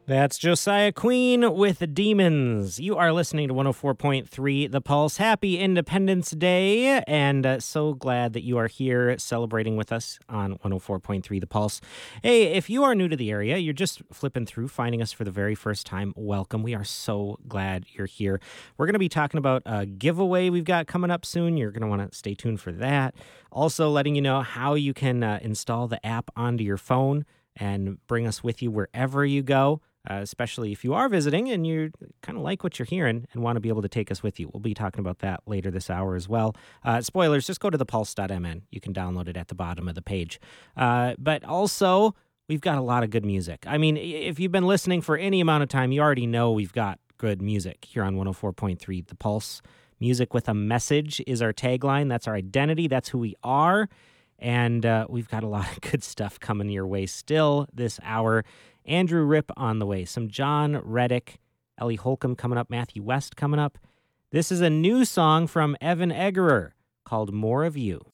That's Josiah Queen with Demons. You are listening to 104.3 The Pulse. Happy Independence Day, and so glad that you are here celebrating with us on 104.3 The Pulse. Hey, if you are new to the area, you're just flipping through, finding us for the very first time, welcome. We are so glad you're here. We're going to be talking about a giveaway we've got coming up soon. You're going to want to stay tuned for that. Also, letting you know how you can install the app onto your phone and bring us with you wherever you go. Especially if you are visiting and you kind of like what you're hearing and want to be able to take us with you. We'll be talking about that later this hour as well. Spoilers, just go to thepulse.mn. You can download it at the bottom of the page. But also, we've got a lot of good music. I mean, if you've been listening for any amount of time, you already know we've got good music here on 104.3 The Pulse. Music with a message is our tagline. That's our identity. That's who we are. And we've got a lot of good stuff coming your way still this hour. Andrew Ripp on the way, some John Reddick, Ellie Holcomb coming up, Matthew West coming up. This is a new song from Evan Egerer called More of You.